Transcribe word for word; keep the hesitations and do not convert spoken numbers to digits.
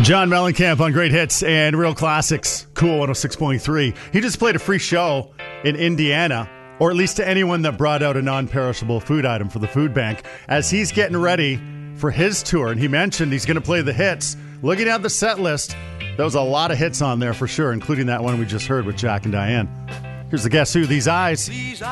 John Mellencamp on Great Hits and Real Classics, Cool one oh six point three. He just played a free show in Indiana, or at least to anyone that brought out a non-perishable food item for the food bank, as he's getting ready for his tour. And he mentioned he's going to play the hits. Looking at the set list, there was a lot of hits on there for sure, including that one we just heard with Jack and Diane. Here's the Guess Who, These Eyes.